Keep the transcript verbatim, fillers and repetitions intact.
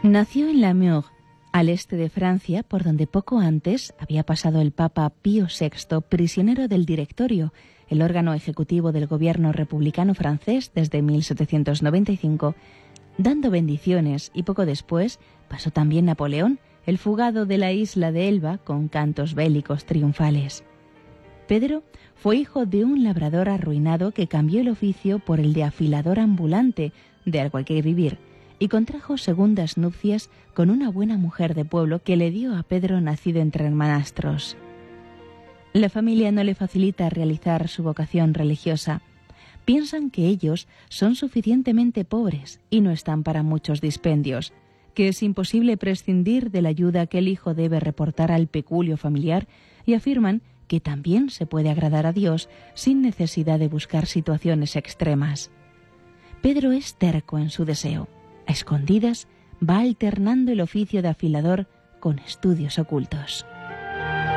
Nació en Namur, al este de Francia, por donde poco antes había pasado el Papa Pío sexto, prisionero del Directorio, el órgano ejecutivo del gobierno republicano francés desde mil setecientos noventa y cinco, dando bendiciones, y poco después pasó también Napoleón, el fugado de la isla de Elba, con cantos bélicos triunfales. Pedro fue hijo de un labrador arruinado que cambió el oficio por el de afilador ambulante, de algo hay que vivir, y contrajo segundas nupcias con una buena mujer de pueblo que le dio a Pedro nacido entre hermanastros. La familia no le facilita realizar su vocación religiosa. Piensan que ellos son suficientemente pobres y no están para muchos dispendios, que es imposible prescindir de la ayuda que el hijo debe reportar al peculio familiar, y afirman que también se puede agradar a Dios sin necesidad de buscar situaciones extremas. Pedro es terco en su deseo. A escondidas va alternando el oficio de afilador con estudios ocultos.